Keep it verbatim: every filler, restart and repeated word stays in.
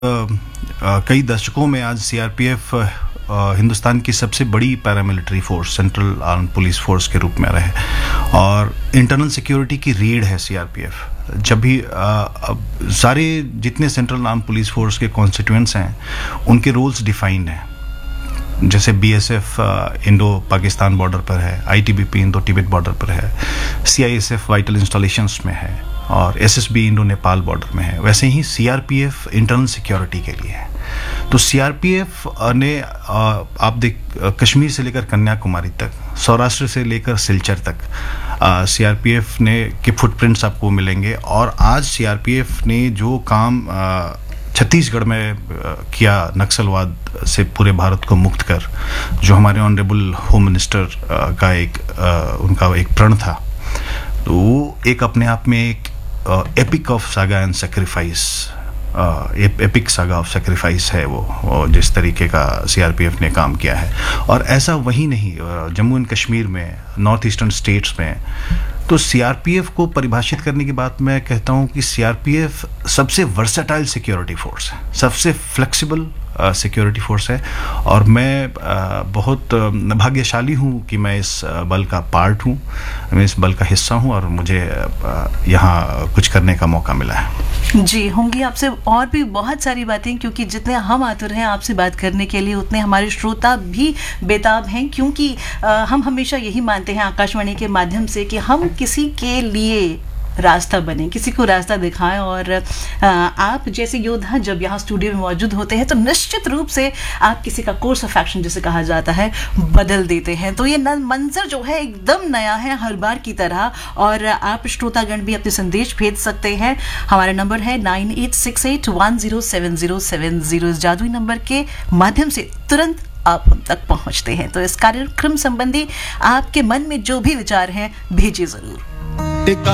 कई दशकों में आज सीआरपीएफ हिंदुस्तान की सबसे बड़ी paramilitary force, central arm police force के रूप में रहे और इंटरनल सिक्योरिटी की रीढ़ है सीआरपीएफ। जब भी आ, सारे जितने सेंट्रल आर्म पुलिस फोर्स के कॉन्स्टिट्यूएंट्स हैं उनके रोल्स डिफाइंड हैं। जैसे बीएसएफ इंडो पाकिस्तान बॉर्डर पर है, आईटीबीपी इंडो तिब्बत बॉर्डर पर है, सीआईएसएफ वाइटल इंस्टॉलेशंस में है और एसएसबी इंडो नेपाल बॉर्डर में है, वैसे ही सीआरपीएफ इंटरनल सिक्योरिटी के लिए है। तो सीआरपीएफ ने आप देख कश्मीर से लेकर कन्याकुमारी तक, सौराष्ट्र से लेकर सिलचर तक सीआरपीएफ ने के फुटप्रिंट्स आपको मिलेंगे। और आज सीआरपीएफ ने जो काम आ, छत्तीसगढ़ में किया नक्सलवाद से पूरे भारत को मुक्त कर, जो हमारे ऑनरेबल होम मिनिस्टर का एक उनका एक प्रण था, तो वो एक अपने आप में एक epic of saga and sacrifice, epic saga of sacrifice है वो, वो जिस तरीके का सीआरपीएफ ने काम किया है। और ऐसा वही नहीं, जम्मू एंड कश्मीर में, नॉर्थ ईस्टर्न स्टेट्स में, तो सीआरपीएफ को परिभाषित करने की बात मैं कहता हूं कि सीआरपीएफ सबसे वर्सेटाइल सिक्योरिटी फोर्स है, सबसे फ्लेक्सिबल सिक्योरिटी फोर्स है। और मैं uh, बहुत भाग्यशाली हूं कि मैं इस बल का पार्ट हूं, मैं इस बल का हिस्सा हूं और मुझे uh, यहाँ कुछ करने का मौका मिला है। जी, होंगी आपसे और भी बहुत सारी बातें, क्योंकि जितने हम आतुर हैं आपसे बात करने के लिए, उतने हमारे श्रोता भी बेताब हैं, क्योंकि आ, हम हमेशा यही मानते हैं आकाशवाणी के माध्यम से कि हम किसी के लिए रास्ता बने, किसी को रास्ता दिखाएं। और आ, आप जैसे योद्धा जब यहाँ स्टूडियो में मौजूद होते हैं तो निश्चित रूप से आप किसी का कोर्स ऑफ एक्शन जिसे कहा जाता है बदल देते हैं। तो ये मंजर जो है एकदम नया है हर बार की तरह। और आप श्रोतागण भी अपने संदेश भेज सकते हैं। हमारा नंबर है nine eight six eight one zero seven zero seven zero. इस जादुई नंबर के माध्यम से तुरंत आप हम तक पहुंचते हैं। तो इस कार्यक्रम संबंधी आपके मन में जो भी विचार हैं भेजिए जरूर।